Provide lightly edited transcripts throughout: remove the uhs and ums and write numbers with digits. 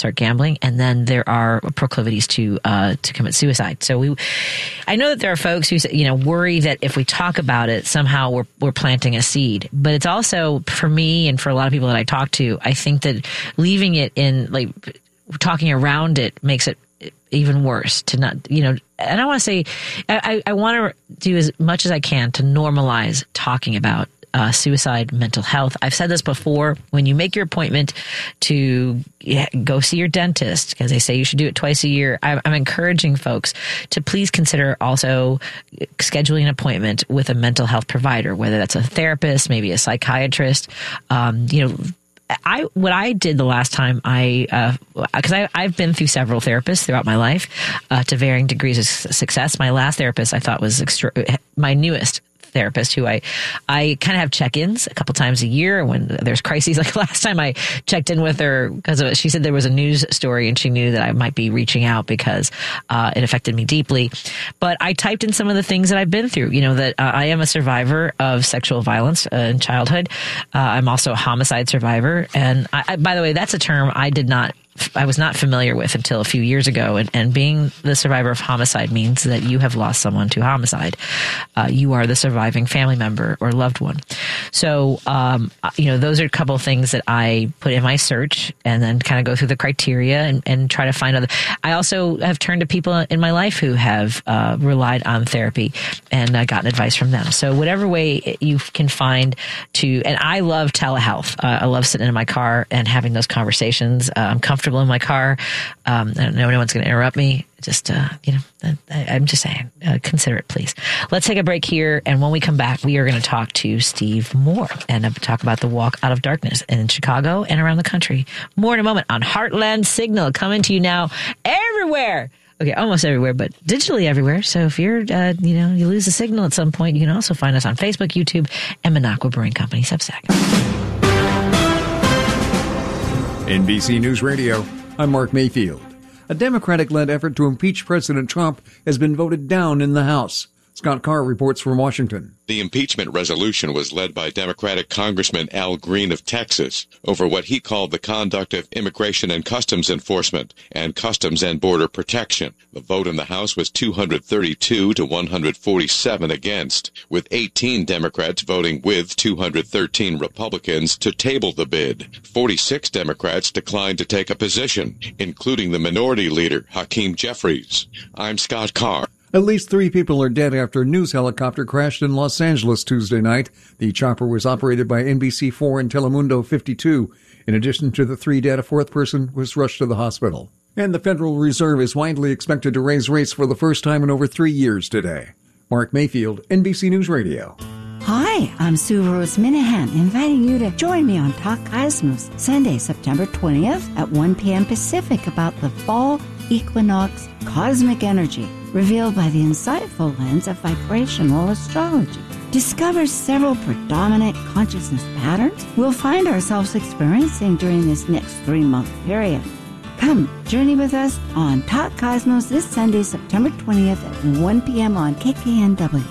start gambling, and then there are proclivities to commit suicide. So I know that there are folks who worry that if we talk about it, somehow we're planting a seed. But it's also, for me and for a lot of people that I talk to, I think that leaving it in, talking around it makes it even worse to not, and I want to say, I want to do as much as I can to normalize talking about suicide, mental health. I've said this before. When you make your appointment to go see your dentist, because they say you should do it twice a year, I'm encouraging folks to please consider also scheduling an appointment with a mental health provider, whether that's a therapist, maybe a psychiatrist. What I did the last time because I've been through several therapists throughout my life to varying degrees of success. My last therapist I thought was my newest therapist, who I kind of have check-ins a couple times a year when there's crises. Like last time I checked in with her because she said there was a news story and she knew that I might be reaching out because it affected me deeply. But I typed in some of the things that I've been through, that I am a survivor of sexual violence in childhood. I'm also a homicide survivor. And by the way, that's a term I was not familiar with until a few years ago. And being the survivor of homicide means that you have lost someone to homicide. You are the surviving family member or loved one. So, those are a couple of things that I put in my search and then kind of go through the criteria and try to find other. I also have turned to people in my life who have relied on therapy and gotten advice from them. So whatever way you can find and I love telehealth. I love sitting in my car and having those conversations. I'm comfortable in my car. I don't know, no one's going to interrupt me. Just, I'm just saying, consider it, please. Let's take a break here. And when we come back, we are going to talk to Steve Moore and talk about the Walk Out of Darkness in Chicago and around the country. More in a moment on Heartland Signal, coming to you now everywhere. Okay, almost everywhere, but digitally everywhere. So if you're, you lose the signal at some point, you can also find us on Facebook, YouTube, and Minocqua Brewing Company Substack. NBC News Radio, I'm Mark Mayfield. A Democratic-led effort to impeach President Trump has been voted down in the House. Scott Carr reports from Washington. The impeachment resolution was led by Democratic Congressman Al Green of Texas over what he called the conduct of Immigration and Customs Enforcement and Customs and Border Protection. The vote in the House was 232 to 147 against, with 18 Democrats voting with 213 Republicans to table the bid. 46 Democrats declined to take a position, including the minority leader, Hakeem Jeffries. I'm Scott Carr. At least 3 people are dead after a news helicopter crashed in Los Angeles Tuesday night. The chopper was operated by NBC4 and Telemundo 52. In addition to the 3 dead, a 4th person was rushed to the hospital. And the Federal Reserve is widely expected to raise rates for the first time in over 3 years today. Mark Mayfield, NBC News Radio. Hi, I'm Sue Rose Minahan, inviting you to join me on Talk Cosmos, Sunday, September 20th at 1 p.m. Pacific about the fall equinox cosmic energy, revealed by the insightful lens of vibrational astrology. Discover several predominant consciousness patterns we'll find ourselves experiencing during this next 3-month period. Come, journey with us on Talk Cosmos this Sunday, September 20th at 1 p.m. on KKNW.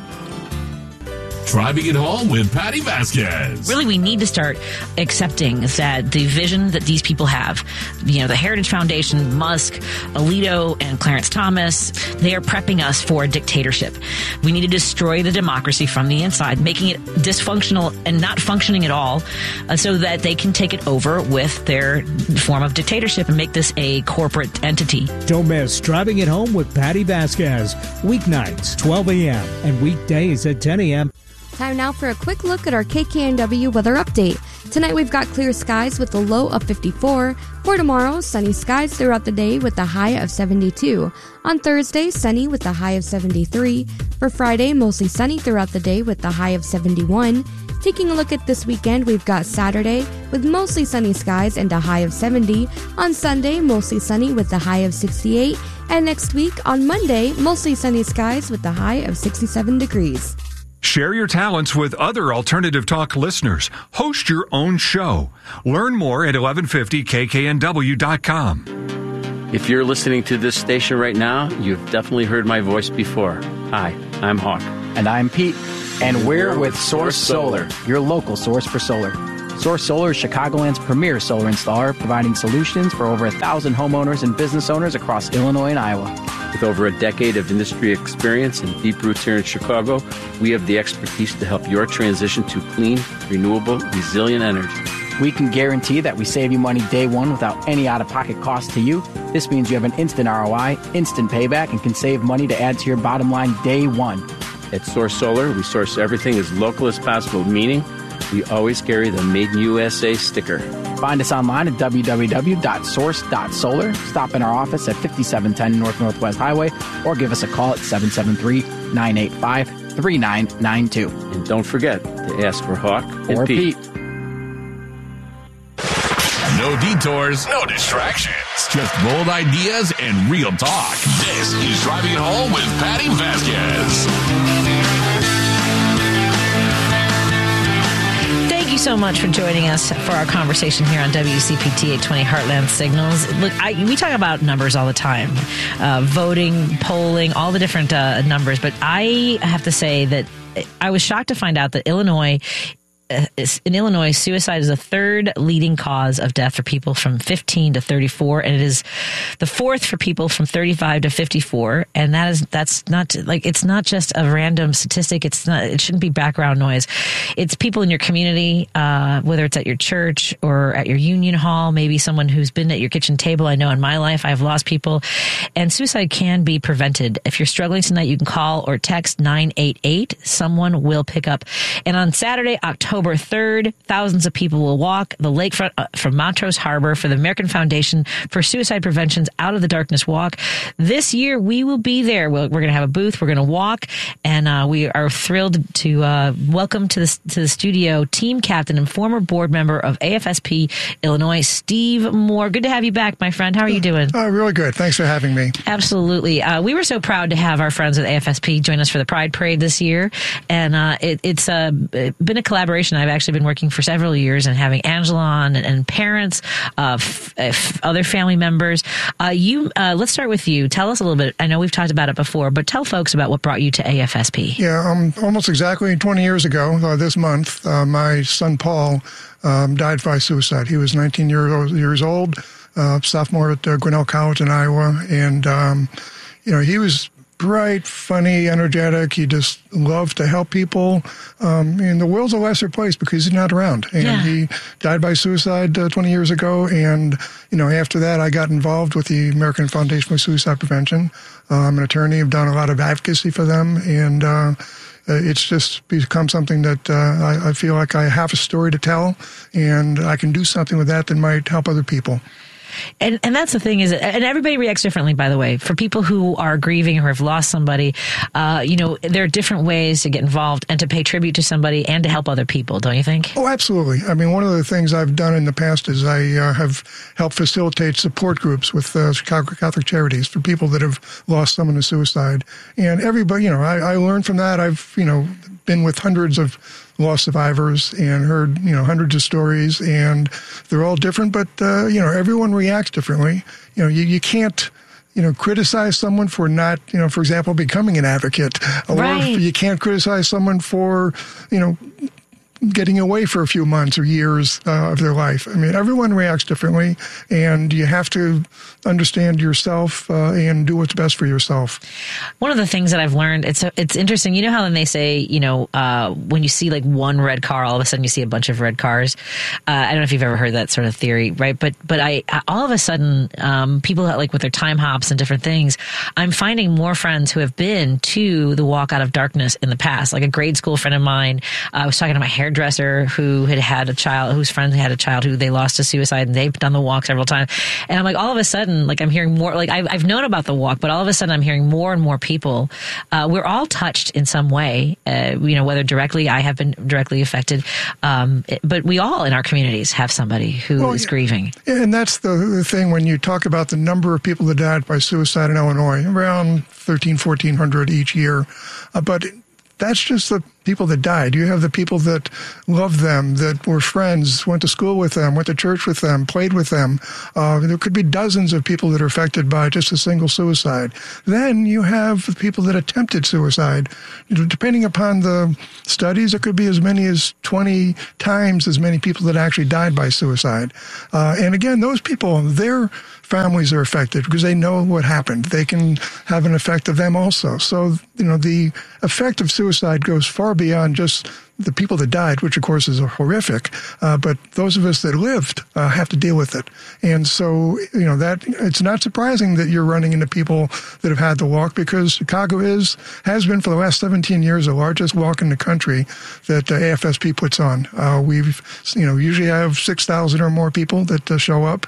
Driving it home with Patty Vasquez. Really, we need to start accepting that the vision that these people have, the Heritage Foundation, Musk, Alito, and Clarence Thomas, they are prepping us for a dictatorship. We need to destroy the democracy from the inside, making it dysfunctional and not functioning at all, so that they can take it over with their form of dictatorship and make this a corporate entity. Don't miss Driving It Home with Patty Vasquez, weeknights, 12 a.m. and weekdays at 10 a.m. Time now for a quick look at our KKNW weather update. Tonight we've got clear skies with a low of 54. For tomorrow, sunny skies throughout the day with a high of 72. On Thursday, sunny with a high of 73. For Friday, mostly sunny throughout the day with a high of 71. Taking a look at this weekend, we've got Saturday with mostly sunny skies and a high of 70. On Sunday, mostly sunny with a high of 68. And next week, on Monday, mostly sunny skies with a high of 67 degrees. Share your talents with other Alternative Talk listeners. Host your own show. Learn more at 1150kknw.com. If you're listening to this station right now, you've definitely heard my voice before. Hi, I'm Hawk. And I'm Pete. And we're with Source Solar, your local source for solar. Source Solar is Chicagoland's premier solar installer, providing solutions for over 1,000 homeowners and business owners across Illinois and Iowa. With over a decade of industry experience and deep roots here in Chicago, we have the expertise to help your transition to clean, renewable, resilient energy. We can guarantee that we save you money day one without any out-of-pocket cost to you. This means you have an instant ROI, instant payback, and can save money to add to your bottom line day one. At Source Solar, we source everything as local as possible, meaning we always carry the Made in USA sticker. Find us online at www.source.solar. Stop in our office at 5710 Northwest Highway or give us a call at 773-985-3992. And don't forget to ask for Hawk or and Pete. No detours, no distractions. Just bold ideas and real talk. This is Driving Home with Patty Vasquez. Thank you so much for joining us for our conversation here on WCPT 820 Heartland Signals. Look, we talk about numbers all the time, voting, polling, all the different numbers. But I have to say that I was shocked to find out that in Illinois, suicide is the third leading cause of death for people from 15 to 34, and it is the fourth for people from 35 to 54. And that's not like, it's not just a random statistic. It shouldn't be background noise. It's people in your community, whether it's at your church or at your union hall, maybe someone who's been at your kitchen table. I know in my life, I've lost people, and suicide can be prevented. If you're struggling tonight, you can call or text 988. Someone will pick up. And on Saturday, October 3rd, thousands of people will walk the lakefront from Montrose Harbor for the American Foundation for Suicide Prevention's Out of the Darkness Walk. This year, we will be there. We're going to have a booth. We're going to walk, and we are thrilled to welcome to the studio team captain and former board member of AFSP Illinois, Steve Moore. Good to have you back, my friend. How are you doing? Really good. Thanks for having me. Absolutely. We were so proud to have our friends at AFSP join us for the Pride Parade this year, and it's been a collaboration. I've actually been working for several years and having Angela on and parents, other family members. Let's start with you. Tell us a little bit. I know we've talked about it before, but tell folks about what brought you to AFSP. Yeah, almost exactly 20 years ago, this month, my son Paul died by suicide. He was 19 years old, sophomore at Grinnell College in Iowa, and he was bright, funny, energetic. He just loved to help people. And the world's a lesser place because he's not around. And he died by suicide 20 years ago. And, after that, I got involved with the American Foundation for Suicide Prevention. I'm an attorney. I've done a lot of advocacy for them. And it's just become something that I feel like I have a story to tell. And I can do something with that might help other people. And that's the thing and everybody reacts differently, by the way. For people who are grieving or have lost somebody, there are different ways to get involved and to pay tribute to somebody and to help other people, don't you think? Oh, absolutely. I mean, one of the things I've done in the past is I have helped facilitate support groups with Chicago Catholic Charities for people that have lost someone to suicide. And everybody, I learned from that. I've, been with hundreds of lost survivors and heard, hundreds of stories, and they're all different, but, everyone reacts differently. You can't, criticize someone for not, for example, becoming an advocate. Right. Or you can't criticize someone for, getting away for a few months or years of their life. I mean, everyone reacts differently, and you have to understand yourself and do what's best for yourself. One of the things that I've learned, it's interesting. You know how when they say, when you see like one red car, all of a sudden you see a bunch of red cars. I don't know if you've ever heard that sort of theory, right? But I all of a sudden, people like with their time hops and different things, I'm finding more friends who have been to the Walk Out of Darkness in the past. Like a grade school friend of mine, I was talking to my hairdresser who had a child, whose friend had a child who they lost to suicide, and they've done the walk several times. And I'm like, all of a sudden, like I'm hearing more, like I've known about the walk, but all of a sudden I'm hearing more and more people. We're all touched in some way, whether directly, I have been directly affected. But we all in our communities have somebody who is grieving. And that's the thing when you talk about the number of people that died by suicide in Illinois, around 1,400 each year. But that's just the people that died. You have the people that loved them, that were friends, went to school with them, went to church with them, played with them. There could be dozens of people that are affected by just a single suicide. Then you have the people that attempted suicide. Depending upon the studies, it could be as many as 20 times as many people that actually died by suicide. And again, those people, their families are affected because they know what happened. They can have an effect of them also. So, the effect of suicide goes far beyond just the people that died, which of course is horrific, but those of us that lived have to deal with it. And so, that it's not surprising that you're running into people that have had the walk, because Chicago has been for the last 17 years the largest walk in the country that AFSP puts on. We've usually have 6,000 or more people that show up,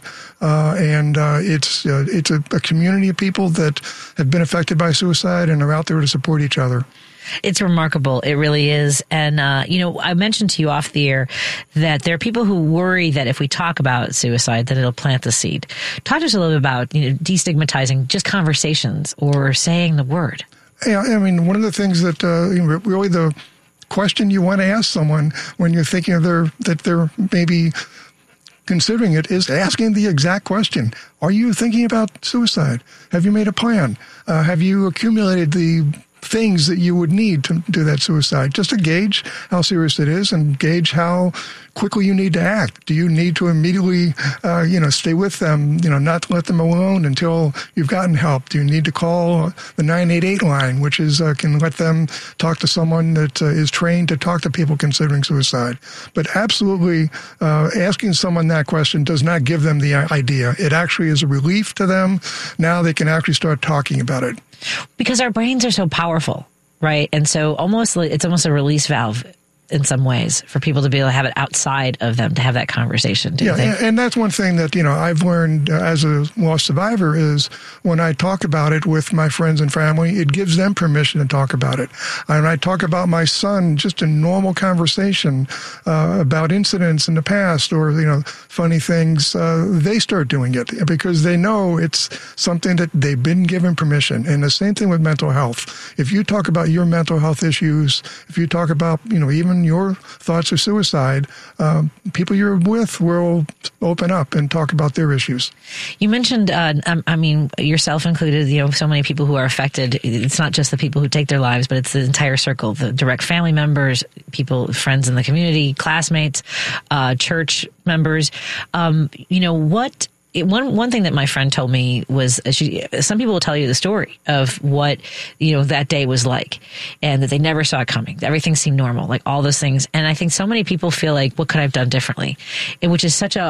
and it's a community of people that have been affected by suicide and are out there to support each other. It's remarkable. It really is. And, I mentioned to you off the air that there are people who worry that if we talk about suicide, that it'll plant the seed. Talk to us a little bit about, destigmatizing just conversations or saying the word. Yeah, I mean, one of the things that really the question you want to ask someone when you're thinking that they're maybe considering it is asking the exact question. Are you thinking about suicide? Have you made a plan? Have you accumulated the things that you would need to do that suicide, just to gauge how serious it is and gauge how quickly you need to act. Do you need to immediately, stay with them, not let them alone until you've gotten help? Do you need to call the 988 line, which is can let them talk to someone that is trained to talk to people considering suicide? But absolutely, asking someone that question does not give them the idea. It actually is a relief to them. Now they can actually start talking about it. Because our brains are so powerful, right? And so it's almost a release valve in some ways for people to be able to have it outside of them, to have that conversation. Do you think? And that's one thing that, I've learned as a lost survivor is when I talk about it with my friends and family, it gives them permission to talk about it. And I talk about my son, just a normal conversation about incidents in the past or, funny things, they start doing it because they know it's something that they've been given permission. And the same thing with mental health. If you talk about your mental health issues, if you talk about, even your thoughts of suicide, people you're with will open up and talk about their issues. You mentioned, yourself included, so many people who are affected. It's not just the people who take their lives, but it's the entire circle, the direct family members, people, friends in the community, classmates, church members. One thing that my friend told me was some people will tell you the story of what, that day was like and that they never saw it coming. Everything seemed normal, like all those things. And I think so many people feel like, what could I have done differently? And which is such a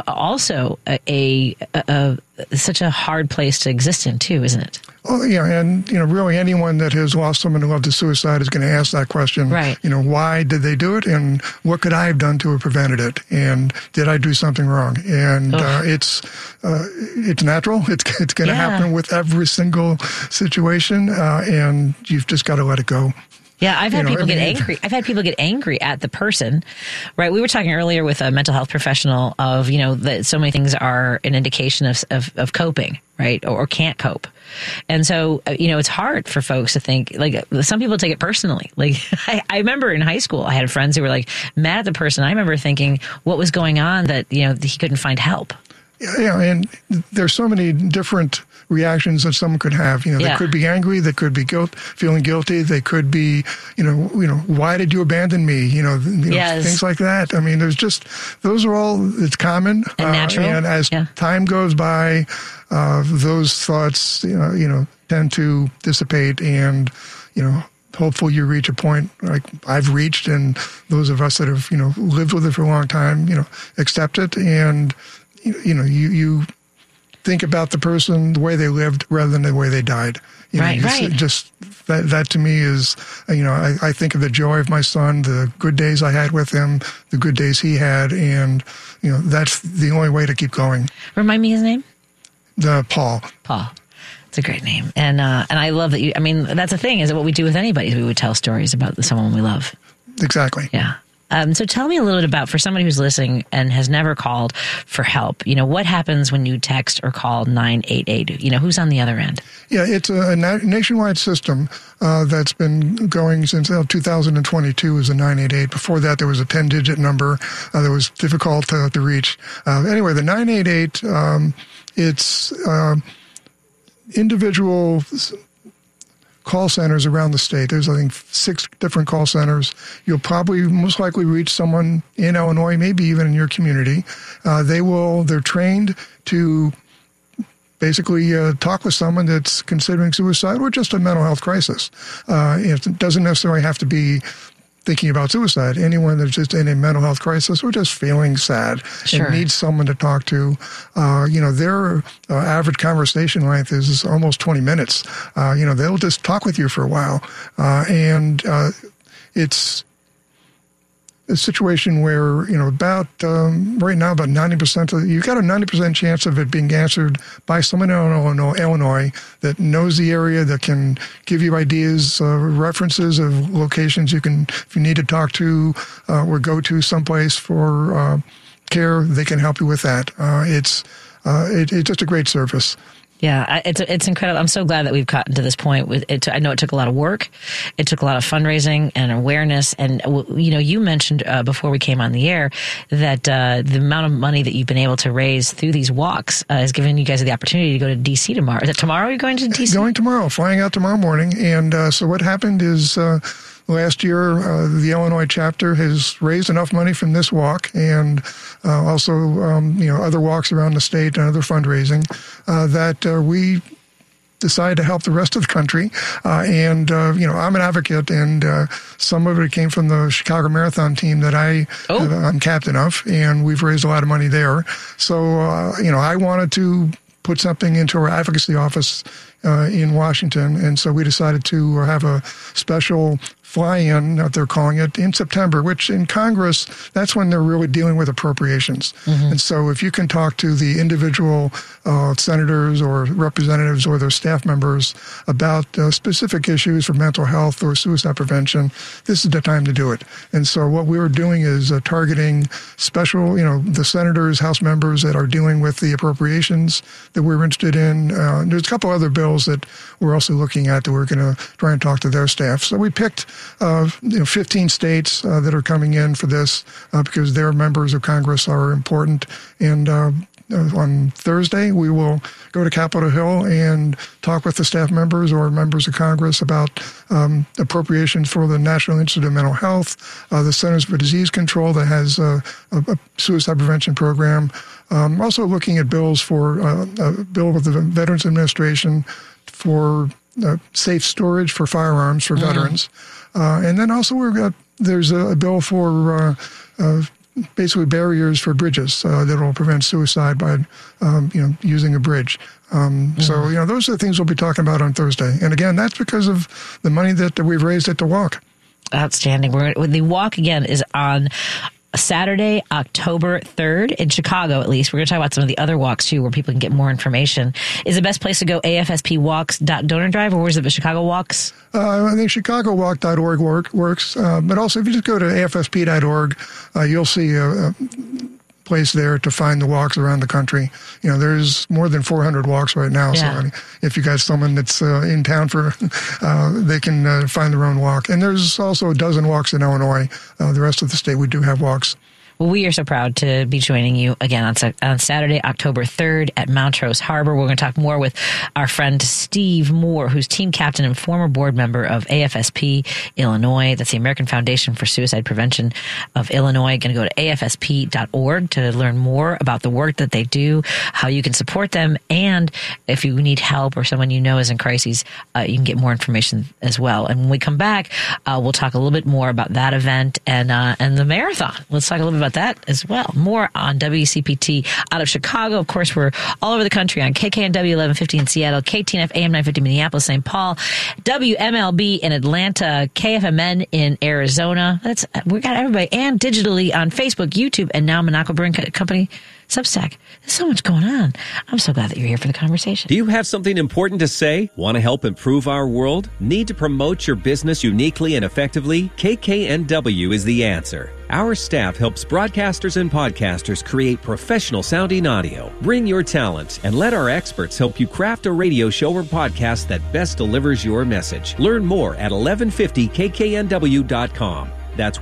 hard place to exist in too, isn't it? Oh, yeah. And, really anyone that has lost someone who loved to suicide is going to ask that question. Right. Why did they do it? And what could I have done to have prevented it? And did I do something wrong? And it's natural. It's going to happen with every single situation. And you've just got to let it go. Yeah, I've had people get angry. I've had people get angry at the person, right? We were talking earlier with a mental health professional of, that so many things are an indication of coping, right? Or can't cope. And so, it's hard for folks to think, like, some people take it personally. Like, I remember in high school, I had friends who were like mad at the person. I remember thinking what was going on that, he couldn't find help. Yeah, and there's so many different reactions that someone could have. They could be angry, they could be feeling guilty, they could be, why did you abandon me? Things like that. I mean, those are all, it's common. And natural. And as time goes by, those thoughts, tend to dissipate and, hopefully you reach a point like I've reached, and those of us that have, lived with it for a long time, accept it, and you think about the person the way they lived rather than the way they died. Right. Just that to me is, I think of the joy of my son, the good days I had with him, the good days he had, and that's the only way to keep going. Remind me his name. Paul. Paul. It's a great name, and I love that that's the thing. Is that what we do with anybody? We would tell stories about someone we love. Exactly. Yeah. So tell me a little bit about, for somebody who's listening and has never called for help, what happens when you text or call 988? Who's on the other end? Yeah, it's a nationwide system that's been going since 2022 is a 988. Before that, there was a 10-digit number that was difficult to reach. Anyway, the 988, it's individual call centers around the state. There's, I think, 6 different call centers. You'll probably most likely reach someone in Illinois, maybe even in your community. They're trained to basically talk with someone that's considering suicide or just a mental health crisis. It doesn't necessarily have to be thinking about suicide. Anyone that's just in a mental health crisis or just feeling sad and needs someone to talk to, their average conversation length is almost 20 minutes. They'll just talk with you for a while. It's a situation where, right now about 90% you've got a 90% chance of it being answered by someone in Illinois that knows the area, that can give you ideas, references of locations you can, if you need to talk to or go to someplace for care, they can help you with that. It's just a great service. Yeah, it's incredible. I'm so glad that we've gotten to this point. I know it took a lot of work. It took a lot of fundraising and awareness. And, you mentioned before we came on the air that the amount of money that you've been able to raise through these walks has given you guys the opportunity to go to D.C. tomorrow. Is it tomorrow you're going to D.C.? Going tomorrow, flying out tomorrow morning. And so what happened is last year the Illinois chapter has raised enough money from this walk and also other walks around the state and other fundraising that we decided to help the rest of the country. I'm an advocate, and some of it came from the Chicago Marathon team that I'm captain of, and we've raised a lot of money there. So, I wanted to put something into our advocacy office in Washington, and so we decided to have a special fly-in, they're calling it, in September, which in Congress, that's when they're really dealing with appropriations. Mm-hmm. And so if you can talk to the individual senators or representatives or their staff members about specific issues for mental health or suicide prevention, this is the time to do it. And so what we were doing is targeting special, the senators, House members that are dealing with the appropriations that we're interested in. There's a couple other bills that we're also looking at that we're going to try and talk to their staff. So we picked 15 states that are coming in for this because their members of Congress are important. And on Thursday, we will go to Capitol Hill and talk with the staff members or members of Congress about appropriations for the National Institute of Mental Health, the Centers for Disease Control that has a suicide prevention program. Also looking at bills for a bill with the Veterans Administration for safe storage for firearms for veterans. And then also there's a bill for basically barriers for bridges that will prevent suicide by using a bridge. So those are the things we'll be talking about on Thursday. And again, that's because of the money that we've raised at the walk. Outstanding. The walk again is on Saturday, October 3rd in Chicago, at least. We're going to talk about some of the other walks, too, where people can get more information. Is the best place to go afspwalks.donor drive, or is it the Chicago Walks? I think chicagowalk.org works. But also, if you just go to afsp.org, you'll see a place there to find the walks around the country. There's more than 400 walks right now. Yeah. So if you got someone that's in town they can find their own walk. And there's also a dozen walks in Illinois. The rest of the state, we do have walks. Well, we are so proud to be joining you again on Saturday, October 3rd at Montrose Harbor. We're going to talk more with our friend Steve Moore, who's team captain and former board member of AFSP Illinois. That's the American Foundation for Suicide Prevention of Illinois. Going to go to afsp.org to learn more about the work that they do, how you can support them, and if you need help or someone you know is in crises, you can get more information as well. And when we come back, we'll talk a little bit more about that event and the marathon. Let's talk a little bit about that as well. More on WCPT out of Chicago. Of course, we're all over the country on KKNW 1150 in Seattle, KTNF AM 950 Minneapolis, St. Paul, WMLB in Atlanta, KFMN in Arizona. We got everybody, and digitally on Facebook, YouTube, and now Monaco Brewing Company Substack. There's so much going on. I'm so glad that you're here for the conversation. Do you have something important to say? Want to help improve our world? Need to promote your business uniquely and effectively? KKNW is the answer. Our staff helps broadcasters and podcasters create professional sounding audio. Bring your talent and let our experts help you craft a radio show or podcast that best delivers your message. Learn more at 1150kknw.com. That's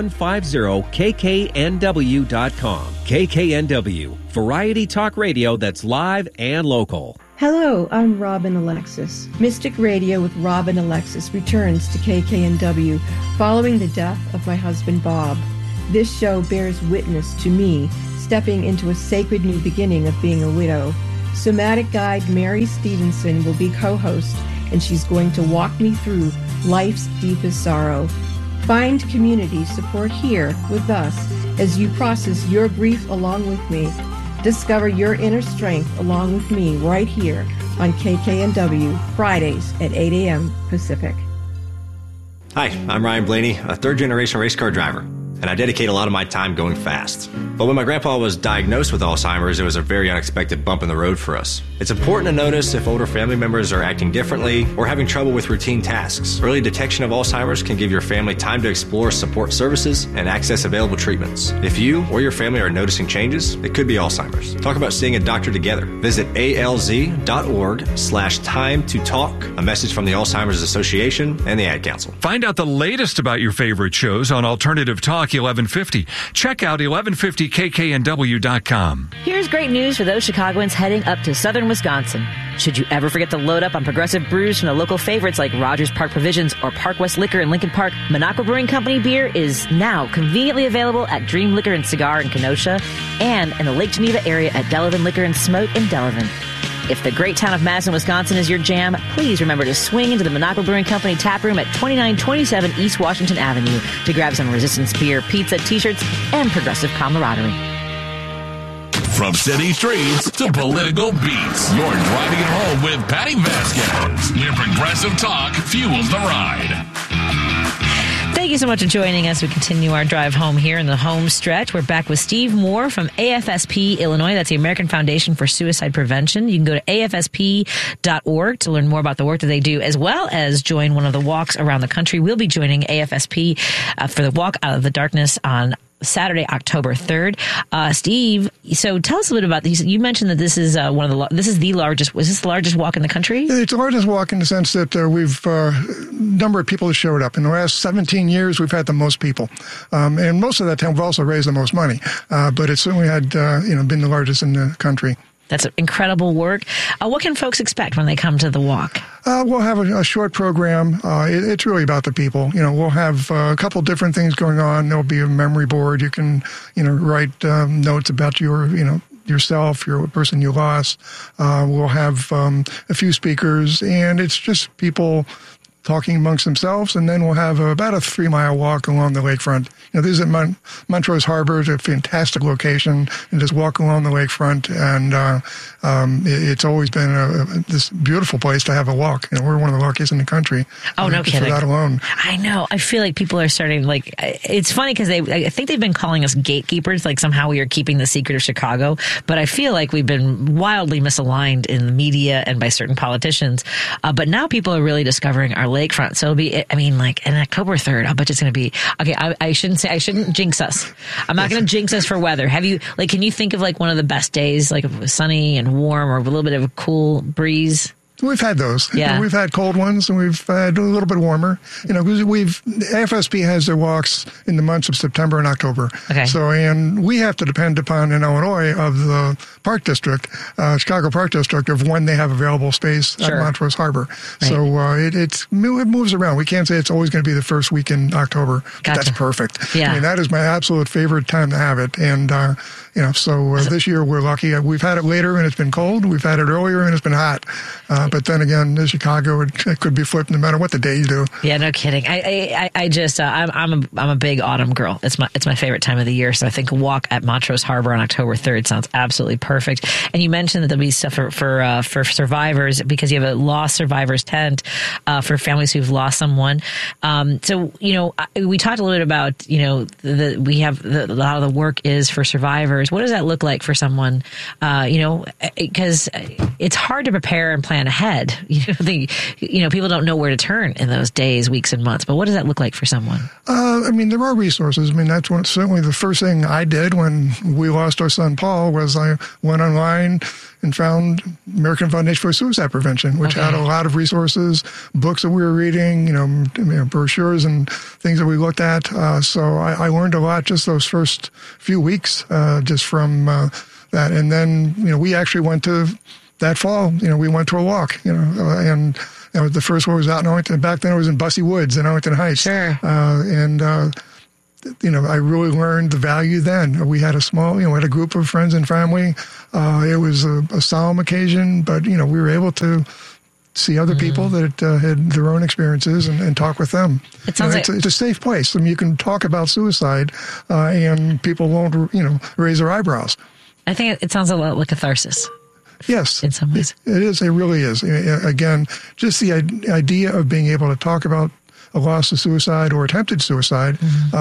1150kknw.com. KKNW, variety talk radio that's live and local. Hello, I'm Robin Alexis. Mystic Radio with Robin Alexis returns to KKNW following the death of my husband Bob. This show bears witness to me stepping into a sacred new beginning of being a widow. Somatic guide Mary Stevenson will be co-host, and she's going to walk me through life's deepest sorrow. Find community support here with us as you process your grief along with me. Discover your inner strength along with me right here on KKNW, Fridays at 8 a.m. Pacific. Hi, I'm Ryan Blaney, a third-generation race car driver, and I dedicate a lot of my time going fast. But when my grandpa was diagnosed with Alzheimer's, it was a very unexpected bump in the road for us. It's important to notice if older family members are acting differently or having trouble with routine tasks. Early detection of Alzheimer's can give your family time to explore support services and access available treatments. If you or your family are noticing changes, it could be Alzheimer's. Talk about seeing a doctor together. Visit alz.org/time to talk. A message from the Alzheimer's Association and the Ad Council. Find out the latest about your favorite shows on Alternative Talk 1150. Check out 1150kknw.com. Here's great news for those Chicagoans heading up to southern Wisconsin. Should you ever forget to load up on progressive brews from the local favorites like Rogers Park Provisions or Park West Liquor in Lincoln Park, Monaco Brewing Company beer is now conveniently available at Dream Liquor and Cigar in Kenosha and in the Lake Geneva area at Delavan Liquor and Smoke in Delavan. If the great town of Madison, Wisconsin is your jam, please remember to swing into the Monaco Brewing Company tap room at 2927 East Washington Avenue to grab some Resistance beer, pizza, t-shirts, and progressive camaraderie. From city streets to political beats, you're driving it home with Patty Vasquez, where progressive talk fuels the ride. Thank you so much for joining us. We continue our drive home here in the home stretch. We're back with Steve Moore from AFSP Illinois. That's the American Foundation for Suicide Prevention. You can go to afsp.org to learn more about the work that they do, as well as join one of the walks around the country. We'll be joining AFSP for the Walk Out of the Darkness on Saturday, October 3rd. Steve, so tell us a bit about these. You mentioned that this is was this the largest walk in the country? It's the largest walk in the sense that we've number of people that showed up. In the last 17 years, we've had the most people. And most of that time, we've also raised the most money. But it certainly had, been the largest in the country. That's incredible work. What can folks expect when they come to the walk? We'll have a short program. It's really about the people. We'll have a couple different things going on. There'll be a memory board. You can, write notes about yourself, your person you lost. We'll have a few speakers, and it's just people talking amongst themselves, and then we'll have about a 3-mile walk along the lakefront. This is at Montrose Harbor. It's a fantastic location, and just walk along the lakefront, and it's always been this beautiful place to have a walk. We're one of the luckiest in the country. Oh, no kidding. For that alone. I know. I feel like people are starting, it's funny because I think they've been calling us gatekeepers, like somehow we are keeping the secret of Chicago, but I feel like we've been wildly misaligned in the media and by certain politicians. But now people are really discovering our lakefront. So it'll be, in October 3rd, I'll bet it's going to be, okay, I shouldn't jinx us. I'm not going to jinx us for weather. Can you think of one of the best days, like sunny and warm or a little bit of a cool breeze? We've had those. Yeah. We've had cold ones, and we've had a little bit warmer. Because AFSP has their walks in the months of September and October. Okay. And we have to depend upon, in Illinois, of the Park District, Chicago Park District, of when they have available space at Montrose Harbor. Right. So it moves around. We can't say it's always going to be the first week in October. Gotcha. That's perfect. Yeah. That is my absolute favorite time to have it. And this year we're lucky. We've had it later and it's been cold. We've had it earlier and it's been hot. But then again, in Chicago, it could be flipped no matter what the day you do. Yeah, no kidding. I'm a big autumn girl. It's my favorite time of the year. So I think a walk at Montrose Harbor on October 3rd sounds absolutely perfect. And you mentioned that there'll be stuff for survivors because you have a lost survivors tent for families who've lost someone. We talked a little bit about we have a lot of the work is for survivors. What does that look like for someone? Because it's hard to prepare and plan ahead. People don't know where to turn in those days, weeks, and months. But what does that look like for someone? There are resources. That's certainly the first thing I did when we lost our son Paul was I went online and found American Foundation for Suicide Prevention, which had a lot of resources, books that we were reading, brochures and things that we looked at. So I learned a lot just those first few weeks just from that. And then, we actually went to that fall, we went to a walk, and the first one was out in Arlington. Back then it was in Bussey Woods in Arlington Heights. Sure. I really learned the value then. We had had a group of friends and family. It was a solemn occasion, but, we were able to see other people that had their own experiences and talk with them. It sounds it's a safe place. You can talk about suicide and people won't, raise their eyebrows. I think it sounds a lot like catharsis. Yes. In some ways. It is. It really is. Again, just the idea of being able to talk about a loss to suicide or attempted suicide,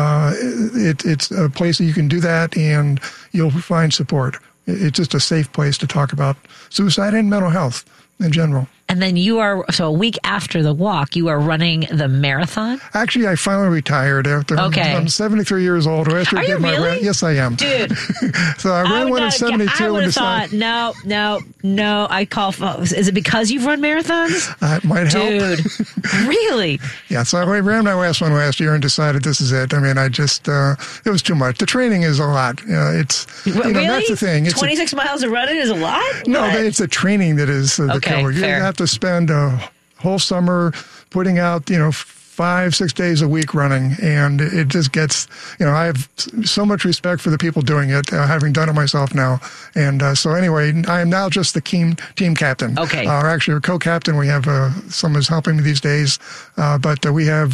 it's a place that you can do that and you'll find support. It's just a safe place to talk about suicide and mental health in general. And then so a week after the walk, you are running the marathon? Actually, I finally retired after I'm 73 years old. Are you really? Yes, I am. Dude. So I ran one in 72. I would have thought, no. I call. Is it because you've run marathons? It might help. Dude, really? Yeah, so I ran my last one last year and decided this is it. It was too much. The training is a lot. Really? That's the thing. 26 miles of running is a lot? No, it's the training that is the killer. You have to spend a whole summer putting out, 5-6 days a week running, and it just gets, I have so much respect for the people doing it, having done it myself now. And so anyway, I am now just the team captain. Okay. Actually, a co-captain, we have someone who's helping me these days, but we have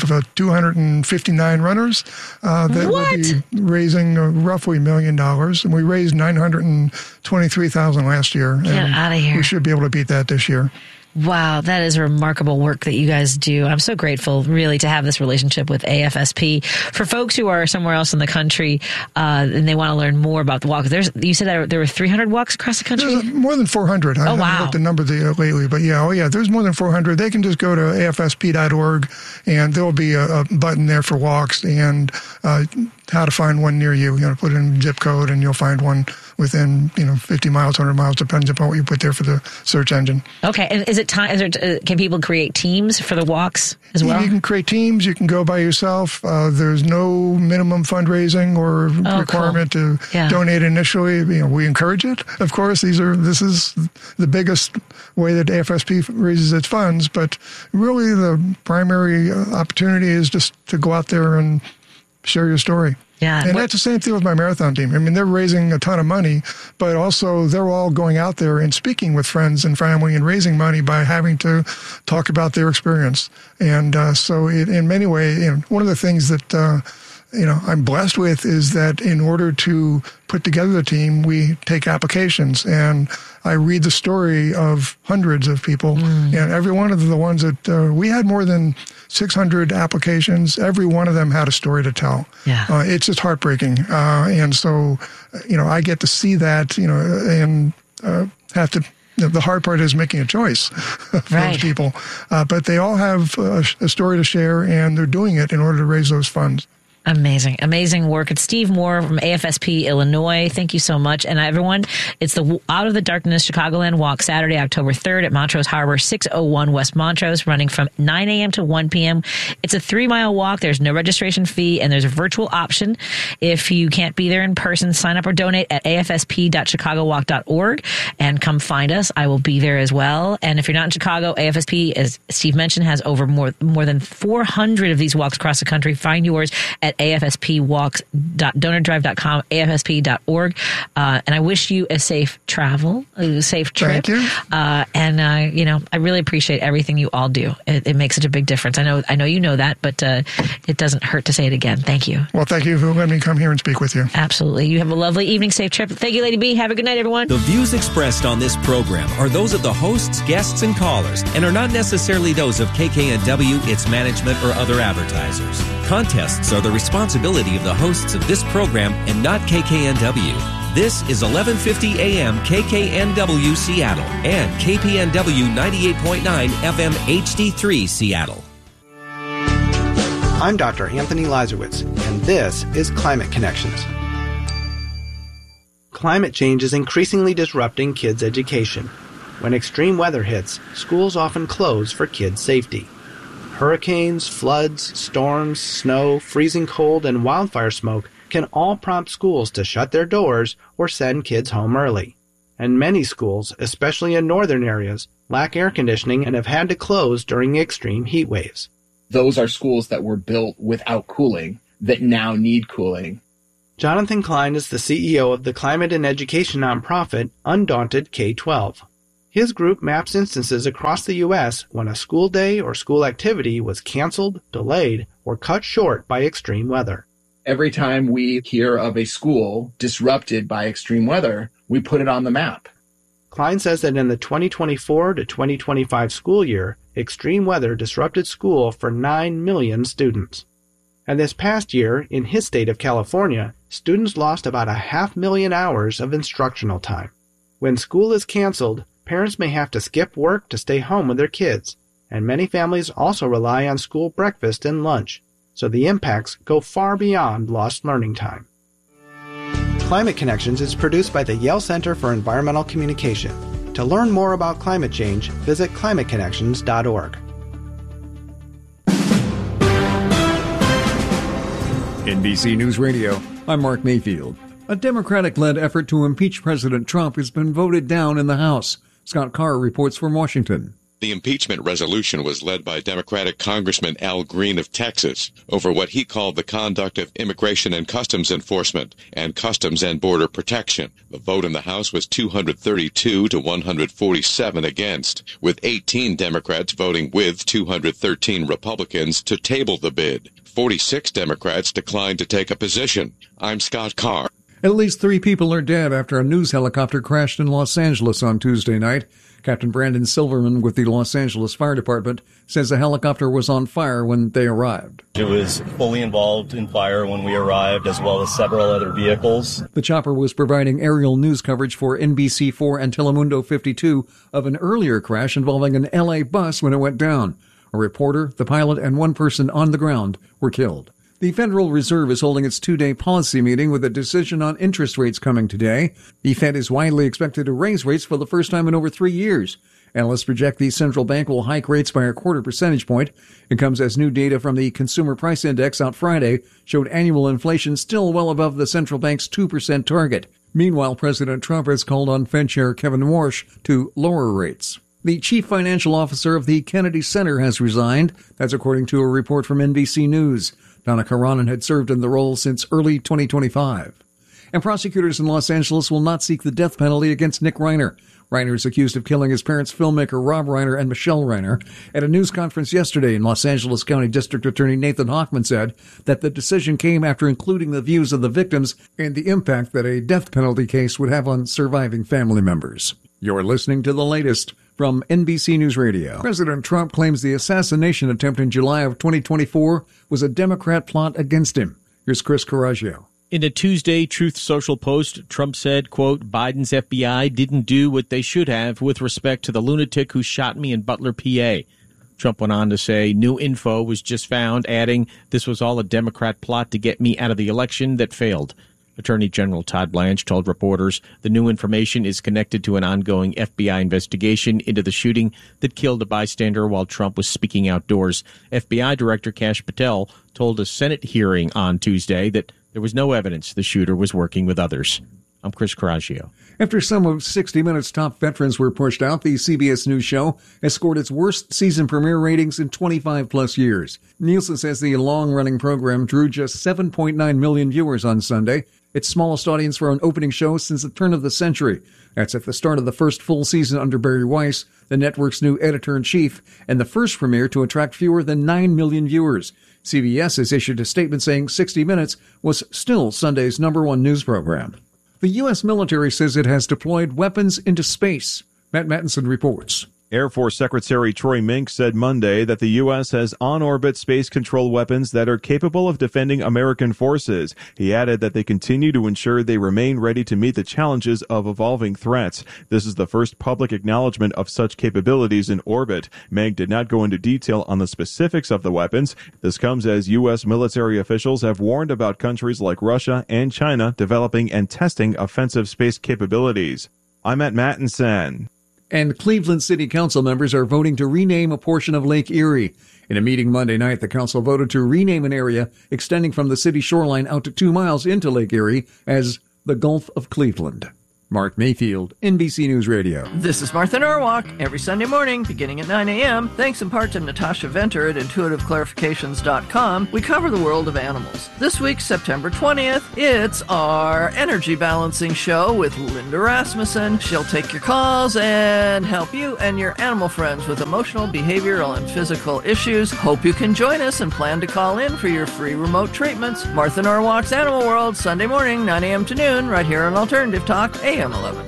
259 runners that will be raising roughly $1 million, and we raised $923,000 last year. Get out of here. We should be able to beat that this year. Wow, that is remarkable work that you guys do. I'm so grateful, really, to have this relationship with AFSP. For folks who are somewhere else in the country and they want to learn more about the walk, you said there were 300 walks across the country? There's more than 400. I haven't looked the number lately, but there's more than 400. They can just go to afsp.org, and there will be a button there for walks and how to find one near you. Put in zip code, and you'll find one within 50 miles, 100 miles, depends upon what you put there for the search engine. Okay, and is it time? Can people create teams for the walks as well? You can create teams. You can go by yourself. There's no minimum fundraising or requirement to donate initially. We encourage it. Of course, this is the biggest way that AFSP raises its funds, but really the primary opportunity is just to go out there and share your story. Yeah. And that's the same thing with my marathon team. They're raising a ton of money, but also they're all going out there and speaking with friends and family and raising money by having to talk about their experience. And so in many ways, one of the things that I'm blessed with is that in order to put together the team, we take applications, and I read the story of hundreds of people, and every one of the ones that we had more than 600 applications. Every one of them had a story to tell. Yeah. It's just heartbreaking. And so, I get to see that, and have to, the hard part is making a choice for those people. But they all have a story to share, and they're doing it in order to raise those funds. Amazing work. It's Steve Moore from AFSP Illinois. Thank you so much. And everyone, it's the Out of the Darkness Chicagoland Walk, Saturday, October 3rd at Montrose Harbor, 601 West Montrose, running from 9 a.m. to 1 p.m. It's a 3-mile walk. There's no registration fee, and there's a virtual option. If you can't be there in person, sign up or donate at afsp.chicagowalk.org and come find us. I will be there as well. And if you're not in Chicago, AFSP, as Steve mentioned, has over more than 400 of these walks across the country. Find yours at afspwalks.donordrive.com, afsp.org. And I wish you a safe travel, a safe trip. Thank you. I really appreciate everything you all do. It makes such a big difference. I know you know that, but it doesn't hurt to say it again. Thank you. Well, thank you for letting me come here and speak with you. Absolutely. You have a lovely evening, safe trip. Thank you, Lady B. Have a good night, everyone. The views expressed on this program are those of the hosts, guests, and callers, and are not necessarily those of KKNW, its management, or other advertisers. Contests are the responsibility of the hosts of this program and not KKNW. This is 1150 AM KKNW Seattle and KPNW 98.9 FM HD3 Seattle. I'm Dr. Anthony Lazarowitz, and this is Climate Connections. Climate change is increasingly disrupting kids' education. When extreme weather hits, schools often close for kids' safety. Hurricanes, floods, storms, snow, freezing cold, and wildfire smoke can all prompt schools to shut their doors or send kids home early. And many schools, especially in northern areas, lack air conditioning and have had to close during extreme heat waves. Those are schools that were built without cooling that now need cooling. Jonathan Klein is the CEO of the climate and education nonprofit Undaunted K-12. His group maps instances across the U.S. when a school day or school activity was canceled, delayed, or cut short by extreme weather. Every time we hear of a school disrupted by extreme weather, we put it on the map. Klein says that in the 2024 to 2025 school year, extreme weather disrupted school for 9 million students. And this past year, in his state of California, students lost about 500,000 hours of instructional time. When school is canceled, parents may have to skip work to stay home with their kids, and many families also rely on school breakfast and lunch, so the impacts go far beyond lost learning time. Climate Connections is produced by the Yale Center for Environmental Communication. To learn more about climate change, visit climateconnections.org. NBC News Radio, I'm Mark Mayfield. A Democratic-led effort to impeach President Trump has been voted down in the House. Scott Carr reports from Washington. The impeachment resolution was led by Democratic Congressman Al Green of Texas over what he called the conduct of Immigration and Customs Enforcement and Customs and Border Protection. The vote in the House was 232 to 147 against, with 18 Democrats voting with 213 Republicans to table the bid. 46 Democrats declined to take a position. I'm Scott Carr. At least 3 people are dead after a news helicopter crashed in Los Angeles on Tuesday night. Captain Brandon Silverman with the Los Angeles Fire Department says the helicopter was on fire when they arrived. It was fully involved in fire when we arrived, as well as several other vehicles. The chopper was providing aerial news coverage for NBC4 and Telemundo 52 of an earlier crash involving an LA bus when it went down. A reporter, the pilot, and 1 person on the ground were killed. The Federal Reserve is holding its 2-day policy meeting with a decision on interest rates coming today. The Fed is widely expected to raise rates for the first time in over 3 years. Analysts project the central bank will hike rates by a 0.25 percentage point. It comes as new data from the Consumer Price Index out Friday showed annual inflation still well above the central bank's 2% target. Meanwhile, President Trump has called on Fed Chair Kevin Warsh to lower rates. The chief financial officer of the Kennedy Center has resigned. That's according to a report from NBC News. Donna Karanen had served in the role since early 2025. And prosecutors in Los Angeles will not seek the death penalty against Nick Reiner. Reiner is accused of killing his parents, filmmaker Rob Reiner and Michelle Reiner. At a news conference yesterday in Los Angeles County District Attorney Nathan Hochman said that the decision came after including the views of the victims and the impact that a death penalty case would have on surviving family members. You're listening to the latest from NBC News Radio. President Trump claims the assassination attempt in July of 2024 was a Democrat plot against him. Here's Chris Coraggio. In a Tuesday Truth Social post, Trump said, quote, Biden's FBI didn't do what they should have with respect to the lunatic who shot me in Butler, PA. Trump went on to say new info was just found, adding this was all a Democrat plot to get me out of the election that failed. Attorney General Todd Blanche told reporters the new information is connected to an ongoing FBI investigation into the shooting that killed a bystander while Trump was speaking outdoors. FBI Director Kash Patel told a Senate hearing on Tuesday that there was no evidence the shooter was working with others. I'm Chris Coraggio. After some of 60 Minutes' top veterans were pushed out, the CBS News show has scored its worst season premiere ratings in 25-plus years. Nielsen says the long-running program drew just 7.9 million viewers on Sunday, its smallest audience for an opening show since the turn of the century. That's at the start of the first full season under Barry Weiss, the network's new editor-in-chief, and the first premiere to attract fewer than 9 million viewers. CBS has issued a statement saying 60 Minutes was still Sunday's #1 news program. The U.S. military says it has deployed weapons into space. Matt Mattinson reports. Air Force Secretary Troy Mink said Monday that the U.S. has on-orbit space control weapons that are capable of defending American forces. He added that they continue to ensure they remain ready to meet the challenges of evolving threats. This is the first public acknowledgement of such capabilities in orbit. Mink did not go into detail on the specifics of the weapons. This comes as U.S. military officials have warned about countries like Russia and China developing and testing offensive space capabilities. I'm at Mattinson. And Cleveland City Council members are voting to rename a portion of Lake Erie. In a meeting Monday night, the council voted to rename an area extending from the city shoreline out to 2 miles into Lake Erie as the Gulf of Cleveland. Mark Mayfield, NBC News Radio. This is Martha Norwalk. Every Sunday morning, beginning at 9 a.m., thanks in part to Natasha Venter at intuitiveclarifications.com, we cover the world of animals. This week, September 20th, it's our energy balancing show with Linda Rasmussen. She'll take your calls and help you and your animal friends with emotional, behavioral, and physical issues. Hope you can join us and plan to call in for your free remote treatments. Martha Norwalk's Animal World, Sunday morning, 9 a.m. to noon, right here on Alternative Talk, AM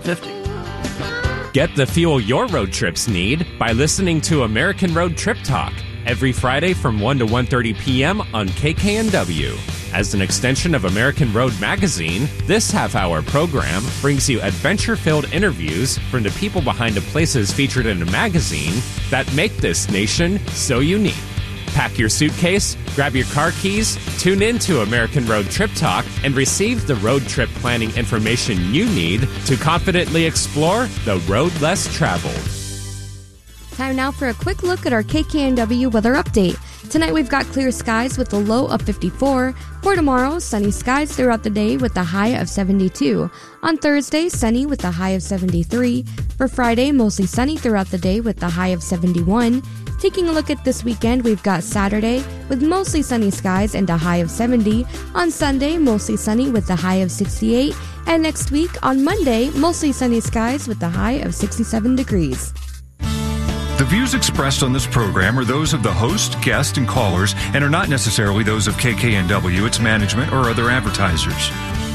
1150. Get the fuel your road trips need by listening to American Road Trip Talk every Friday from 1 to 1:30 p.m. on KKNW. As an extension of American Road Magazine, this half-hour program brings you adventure-filled interviews from the people behind the places featured in the magazine that make this nation so unique. Pack your suitcase, grab your car keys, tune in to American Road Trip Talk, and receive the road trip planning information you need to confidently explore the road less traveled. Time now for a quick look at our KKNW weather update. Tonight we've got clear skies with a low of 54. For tomorrow, sunny skies throughout the day with a high of 72. On Thursday, sunny with a high of 73. For Friday, mostly sunny throughout the day with a high of 71. Taking a look at this weekend, we've got Saturday with mostly sunny skies and a high of 70. On Sunday, mostly sunny with a high of 68. And next week, on Monday, mostly sunny skies with a high of 67 degrees. The views expressed on this program are those of the host, guest, and callers and are not necessarily those of KKNW, its management, or other advertisers.